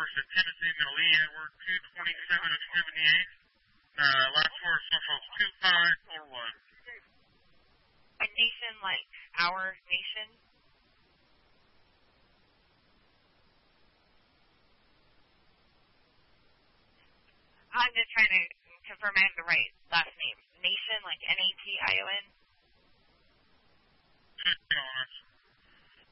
first at Tennessee, no Lee Edward, 227 of 78. Last four socials, 2541. A nation like our nation? I'm just trying to confirm I have the right last name. Nation, like N-A-T-I-O-N? To be honest.